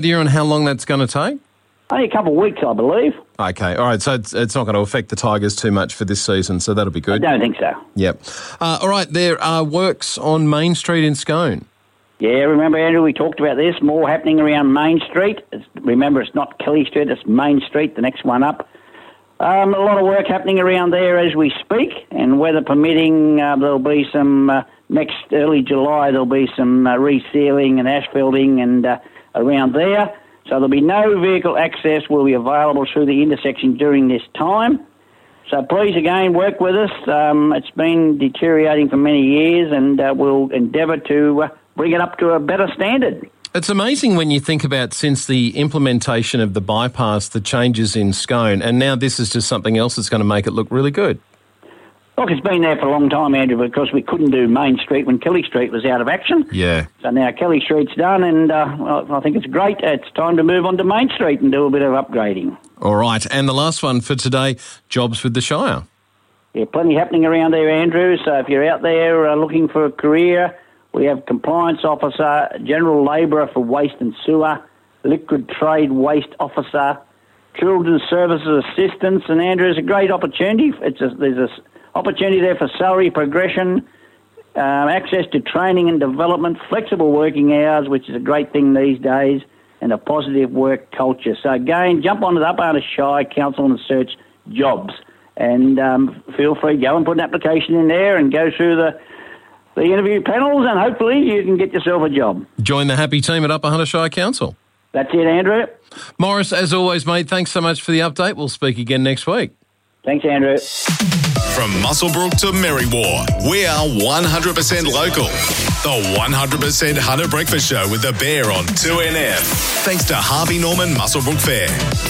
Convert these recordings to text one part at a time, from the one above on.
idea on how long that's going to take? Only a couple of weeks, I believe. Okay, all right, so it's not going to affect the Tigers too much for this season, so that'll be good. I don't think so. Yep. All right, there are works on Main Street in Scone. Yeah, remember, Andrew, we talked about this, more happening around Main Street. Remember, it's not Kelly Street, it's Main Street, the next one up. A lot of work happening around there as we speak, and weather permitting, there'll be some, next early July, there'll be some resealing and asphalting and around there. So there'll be no vehicle access will be available through the intersection during this time. So please, again, work with us. It's been deteriorating for many years, and we'll endeavour to bring it up to a better standard. It's amazing when you think about since the implementation of the bypass, the changes in Scone, and now this is just something else that's going to make it look really good. Look, it's been there for a long time, Andrew, because we couldn't do Main Street when Kelly Street was out of action. Yeah. So now Kelly Street's done, and I think it's great. It's time to move on to Main Street and do a bit of upgrading. All right, and the last one for today, jobs with the Shire. Yeah, plenty happening around there, Andrew. So if you're out there looking for a career, we have compliance officer, general labourer for waste and sewer, liquid trade waste officer, children's services assistants, and Andrew, it's a great opportunity. There's a opportunity there for salary progression, access to training and development, flexible working hours, which is a great thing these days, and a positive work culture. So again, jump onto the Upper Hunter Shire Council and search jobs. And feel free to go and put an application in there and go through the interview panels, and hopefully you can get yourself a job. Join the happy team at Upper Hunter Shire Council. That's it, Andrew. Morris, as always, mate, thanks so much for the update. We'll speak again next week. Thanks, Andrew. From Muswellbrook to Merriwa, we are 100% local. The 100% Hunter Breakfast Show with the Bear on 2NF. Thanks to Harvey Norman Muswellbrook Fair.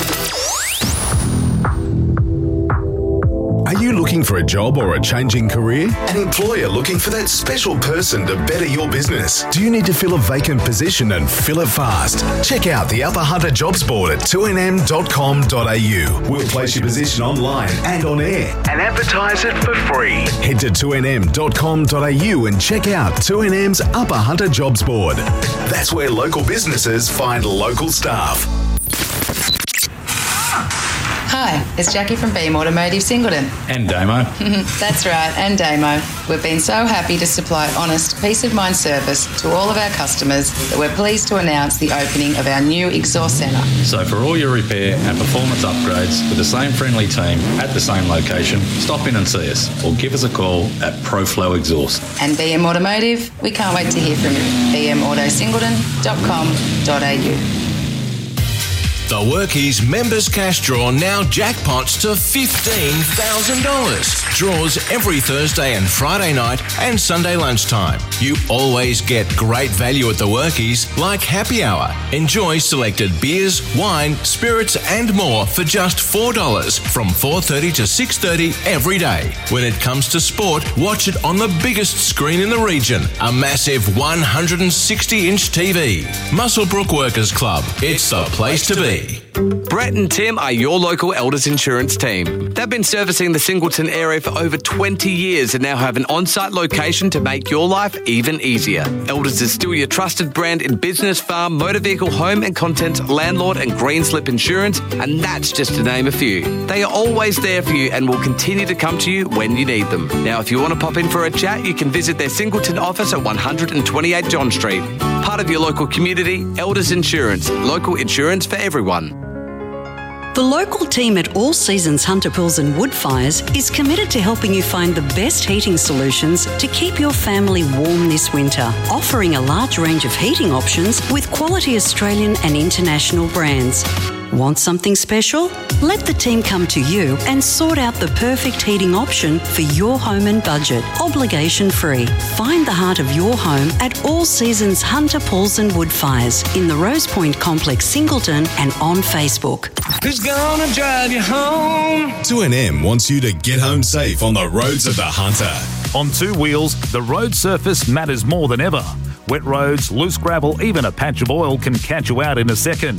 Are you looking for a job or a changing career? An employer looking for that special person to better your business? Do you need to fill a vacant position and fill it fast? Check out the Upper Hunter Jobs Board at 2nm.com.au. We'll place your position online and on air and advertise it for free. Head to 2nm.com.au and check out 2NM's Upper Hunter Jobs Board. That's where local businesses find local staff. Hi, it's Jackie from Beam Automotive Singleton. And Damo. That's right, and Damo. We've been so happy to supply honest, peace of mind service to all of our customers that we're pleased to announce the opening of our new exhaust centre. So for all your repair and performance upgrades with the same friendly team at the same location, stop in and see us or give us a call at ProFlow Exhaust. And BM Automotive, we can't wait to hear from you. bmautosingleton.com.au. The Workies Members Cash Draw now jackpots to $15,000. Draws every Thursday and Friday night and Sunday lunchtime. You always get great value at the Workies, like happy hour. Enjoy selected beers, wine, spirits and more for just $4 from 4:30 to 6:30 every day. When it comes to sport, watch it on the biggest screen in the region, a massive 160-inch TV. Muswellbrook Workers Club. It's the place to be. Brett and Tim are your local Elders insurance team. They've been servicing the Singleton area for over 20 years and now have an on-site location to make your life even easier. Elders is still your trusted brand in business, farm, motor vehicle, home and contents, landlord and green slip insurance, and that's just to name a few. They are always there for you and will continue to come to you when you need them. Now, if you want to pop in for a chat, you can visit their Singleton office at 128 John Street. Part of your local community, Elders Insurance. Local insurance for everyone. The local team at All Seasons Hunter Pools and Woodfires is committed to helping you find the best heating solutions to keep your family warm this winter, offering a large range of heating options with quality Australian and international brands. Want something special? Let the team come to you and sort out the perfect heating option for your home and budget, obligation-free. Find the heart of your home at All Seasons Hunter Pools and Woodfires in the Rose Point Complex, Singleton, and on Facebook. Who's gonna drive you home? 2NM wants you to get home safe on the roads of the Hunter. On two wheels, the road surface matters more than ever. Wet roads, loose gravel, even a patch of oil can catch you out in a second.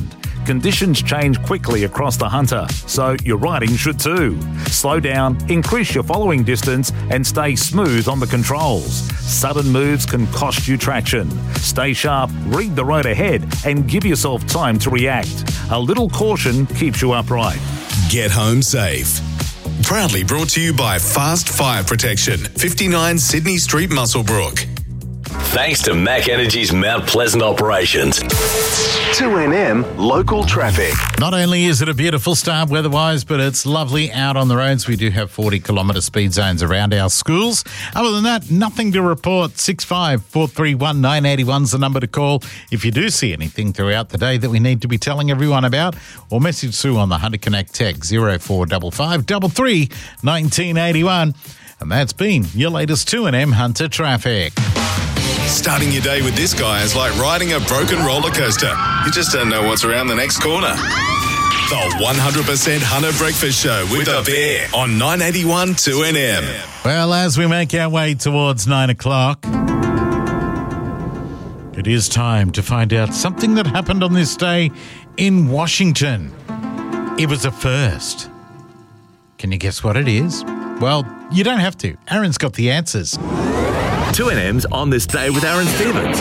conditions change quickly across the Hunter, so your riding should too. Slow down, increase your following distance, and stay smooth on the controls. Sudden moves can cost you traction. Stay sharp, read the road ahead, and give yourself time to react. A little caution keeps you upright. Get home safe. Proudly brought to you by Fast Fire Protection, 59 Sydney Street, Muswellbrook. Thanks to Mac Energy's Mount Pleasant operations. 2NM Local Traffic. Not only is it a beautiful start weather-wise, but it's lovely out on the roads. We do have 40-kilometre speed zones around our schools. Other than that, nothing to report. 65431981 981 is the number to call if you do see anything throughout the day that we need to be telling everyone about, or message through on the Hunter Connect text 0455 33 1981. And that's been your latest 2NM Hunter Traffic. Starting your day with this guy is like riding a broken roller coaster. You just don't know what's around the next corner. The 100% Hunter Breakfast Show with a bear on 981 2NM. Well, as we make our way towards 9 o'clock, it is time to find out something that happened on this day in Washington. It was a first. Can you guess what it is? Well, you don't have to. Aaron's got the answers. 2NM's On This Day with Aaron Stevens.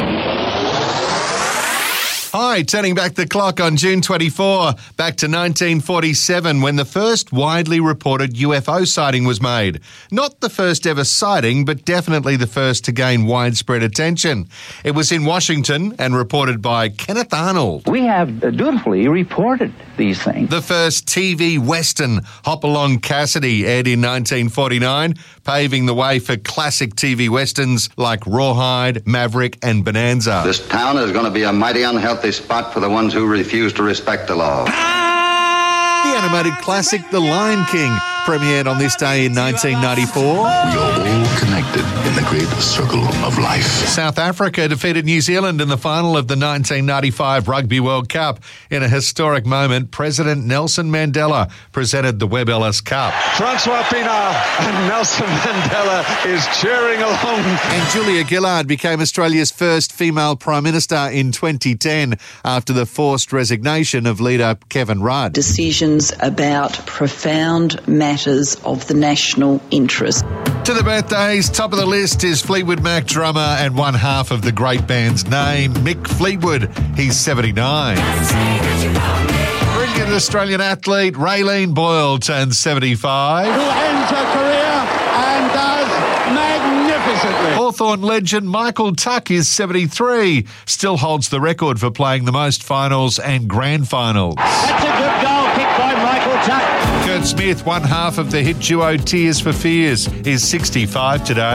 Hi, turning back the clock on June 24, back to 1947 when the first widely reported UFO sighting was made. Not the first ever sighting, but definitely the first to gain widespread attention. It was in Washington and reported by Kenneth Arnold. We have dutifully reported these things. The first TV Western, Hopalong Cassidy, aired in 1949, paving the way for classic TV Westerns like Rawhide, Maverick and Bonanza. This town is going to be a mighty unhealthy spot for the ones who refuse to respect the law. The animated classic The Lion King premiered on this day in 1994. We are all connected in the great circle of life. South Africa defeated New Zealand in the final of the 1995 Rugby World Cup. In a historic moment, President Nelson Mandela presented the Webb Ellis Cup. Francois Pienaar and Nelson Mandela is cheering along. And Julia Gillard became Australia's first female Prime Minister in 2010 after the forced resignation of leader Kevin Rudd. Decisions about profound matters of the national interest. To the birthdays, top of the list is Fleetwood Mac drummer and one half of the great band's name, Mick Fleetwood. He's 79. Brilliant Australian athlete Raylene Boyle turns 75. Who ends her career and does magnificently. Hawthorn legend Michael Tuck is 73. Still holds the record for playing the most finals and grand finals. That's a good goal kicked by Michael Tuck. Kurt Smith, one half of the hit duo Tears for Fears, is 65 today.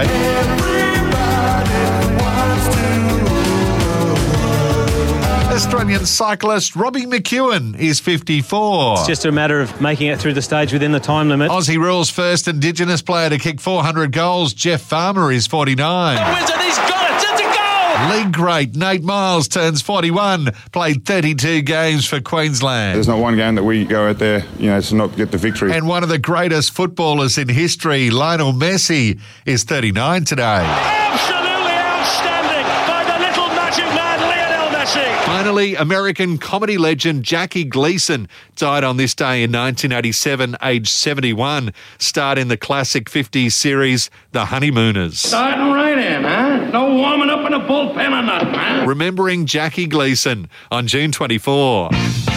Australian cyclist Robbie McEwen is 54. It's just a matter of making it through the stage within the time limit. Aussie rules first Indigenous player to kick 400 goals, Jeff Farmer, is 49. The wizard, he's got it! It's a goal! League great Nate Miles turns 41, played 32 games for Queensland. There's not one game that we go out there, to not get the victory. And one of the greatest footballers in history, Lionel Messi, is 39 today. Absolutely outstanding by the little magic man, Lionel Messi. Finally, American comedy legend Jackie Gleason died on this day in 1987, aged 71. Starred in the classic 50s series, The Honeymooners. Starting right in, huh? No warming up in a bullpen or nothing, huh? Remembering Jackie Gleason on June 24.